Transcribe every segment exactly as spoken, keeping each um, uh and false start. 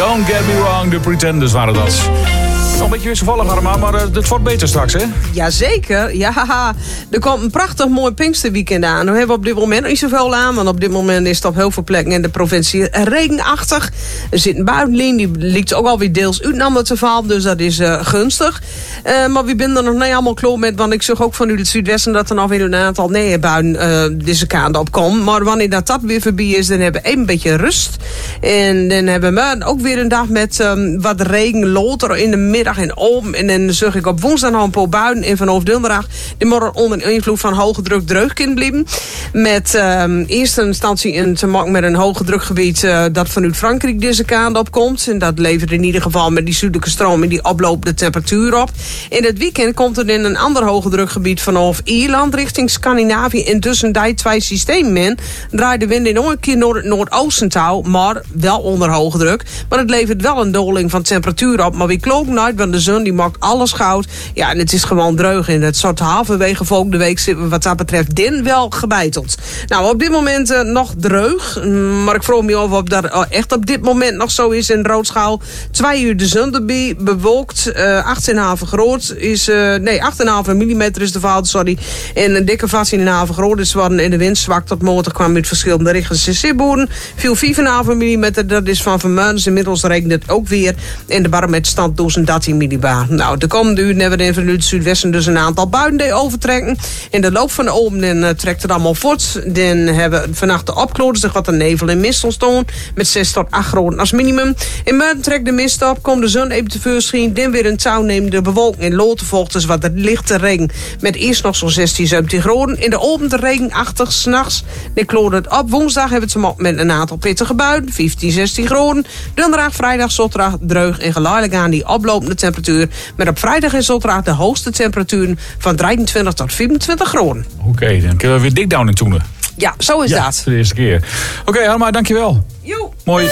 Don't get me wrong, de Pretenders waren dat. Nog een beetje wisselvallig, Harma, maar uh, het wordt beter straks, hè? Jazeker, ja. Er komt een prachtig mooi Pinksterweekend aan. We hebben op dit moment niet zoveel aan, want op dit moment is het op heel veel plekken in de provincie regenachtig. Er zit een buitenlijn, die ligt ook alweer deels uit te vallen, dus dat is uh, gunstig. Uh, maar we zijn er nog niet allemaal klaar met, want ik zag ook vanuit het zuidwesten dat er nog weer een aantal neerbuien uh, deze kant op komen. Maar wanneer dat, dat weer voorbij is, dan hebben we even een beetje rust. En dan hebben we ook weer een dag met um, wat regen, later in de middag en om. En dan zag ik op woensdag nog een paar buien. En vanaf donderdag die morgen onder invloed van hoge druk dreug kunnen blijven. Met um, eerste instantie in te maken met een hoge drukgebied uh, dat vanuit Frankrijk deze kant op komt. En dat levert in ieder geval met die zuidelijke stroom en die oploopt de temperatuur op. In het weekend komt er in een ander hoge drukgebied vanaf Ierland richting Scandinavië. En tussen die twee systemen in draait de wind in een keer naar het noordoosten touw, maar wel onder hoge druk. Maar het levert wel een doling van temperatuur op. Maar wie klopt nooit, want de zon die maakt alles goud. Ja, en het is gewoon dreug. In het soort halverwege volgende week zitten we wat dat betreft din wel gebeiteld. Nou, op dit moment uh, nog dreug. Maar ik vroeg me af of dat uh, echt op dit moment nog zo is in Roodschaal. Twee uur de zon erbij, bewolkt. Uh, acht komma vijf groot is... Uh, nee, acht komma vijf millimeter is de fout, sorry. En een dikke vast in halve groot is worden in de wind zwak tot motor kwam met verschillende richtingen Sibboeren. Viel vijf komma vijf millimeter, dat is van Vermeens. Inmiddels regent het ook weer. En de barometerstand duizend dertien millibar. Nou, de komende uur hebben we in vanuit het zuidwesten dus een aantal buien die overtrekken. In de loop van de open uh, trekt het allemaal voort. Dan hebben we vannacht de opklaringen. Er gaat een nevel en mist ontstaan. Met zes tot acht graden als minimum. In morgen trekt de mist op. Komt de zon even tevoorschijn. Dan weer een touwnemende bewolking en loten volgt. Dus wat lichte regen. Met eerst nog zo'n zestien, zeventien graden. In de open de regenachtig s'nachts. Dan kloort het op. Woensdag hebben we het met een aantal pittige buien. vijftien, zestien graden. Donderdag, vrijdag, zaterdag dreug en geleidelijk aan die oplopende temperatuur. Met op vrijdag en zaterdag de hoogste temperaturen van drieëntwintig tot vierentwintig graden. Oké, okay, dan kunnen we weer dik down in toenen. Ja, zo is ja, dat. De eerste keer. Oké, okay, Harma, dankjewel. Jo. Mooi.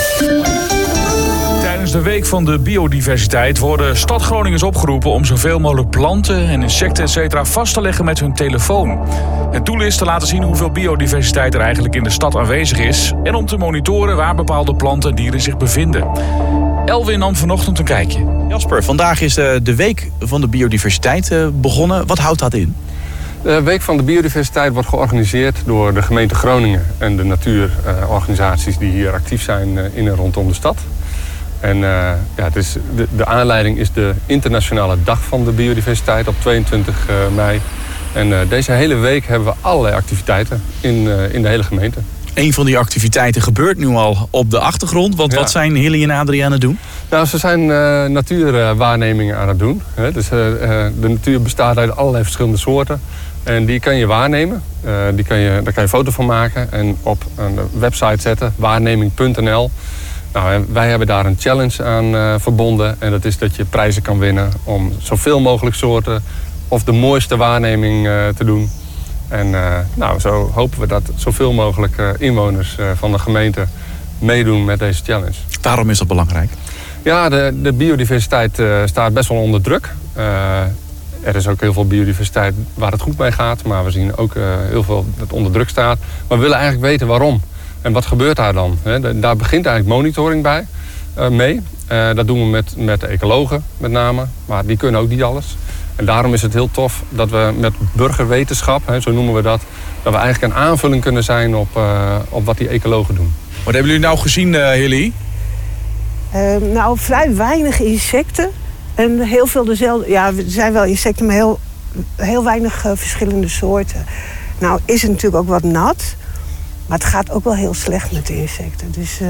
Tijdens de Week van de Biodiversiteit worden Stad Groningers opgeroepen om zoveel mogelijk planten en insecten et cetera vast te leggen met hun telefoon. Het doel is te laten zien hoeveel biodiversiteit er eigenlijk in de stad aanwezig is en om te monitoren waar bepaalde planten en dieren zich bevinden. Elwin nam vanochtend een kijkje. Jasper, vandaag is de, de Week van de Biodiversiteit uh, begonnen. Wat houdt dat in? De Week van de Biodiversiteit wordt georganiseerd door de gemeente Groningen en de natuurorganisaties die hier actief zijn uh, in en rondom de stad. En uh, ja, het is de, de aanleiding is de internationale dag van de biodiversiteit op tweeëntwintig mei. En uh, deze hele week hebben we allerlei activiteiten in, uh, in de hele gemeente. Een van die activiteiten gebeurt nu al op de achtergrond. Want ja. Wat zijn Hilly en Adrie aan het doen? Nou, ze zijn uh, natuurwaarnemingen aan het doen. Hè. Dus, uh, de natuur bestaat uit allerlei verschillende soorten. En die kan je waarnemen. Uh, die kan je, daar kan je foto van maken en op een website zetten. waarneming punt n l. Nou, wij hebben daar een challenge aan uh, verbonden. En dat is dat je prijzen kan winnen om zoveel mogelijk soorten of de mooiste waarneming uh, te doen. En uh, nou, zo hopen we dat zoveel mogelijk uh, inwoners uh, van de gemeente meedoen met deze challenge. Waarom is dat belangrijk? Ja, de, de biodiversiteit uh, staat best wel onder druk. Uh, er is ook heel veel biodiversiteit waar het goed mee gaat. Maar we zien ook uh, heel veel dat het onder druk staat. Maar we willen eigenlijk weten waarom. En wat gebeurt daar dan? He, daar begint eigenlijk monitoring bij, uh, mee. Uh, dat doen we met, met de ecologen met name. Maar die kunnen ook niet alles. En daarom is het heel tof dat we met burgerwetenschap, he, zo noemen we dat, dat we eigenlijk een aanvulling kunnen zijn op, uh, op wat die ecologen doen. Wat hebben jullie nou gezien, uh, Hilly? Uh, nou, vrij weinig insecten. En heel veel dezelfde. Ja, er zijn wel insecten, maar heel, heel weinig uh, verschillende soorten. Nou, is het natuurlijk ook wat nat. Maar het gaat ook wel heel slecht met de insecten. Dus, uh...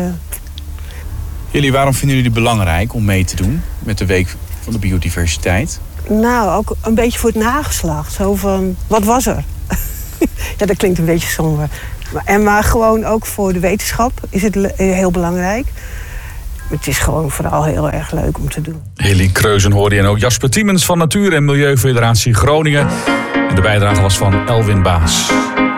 Hilly, waarom vinden jullie het belangrijk om mee te doen met de Week van de Biodiversiteit? Nou, ook een beetje voor het nageslacht. Zo van, wat was er? Ja, dat klinkt een beetje somber. Maar, en maar gewoon ook voor de wetenschap is het le- heel belangrijk. Het is gewoon vooral heel erg leuk om te doen. Hilly Kreuzen hoorde je en ook Jasper Tiemens van Natuur- en Milieufederatie Groningen. En de bijdrage was van Elwin Baas.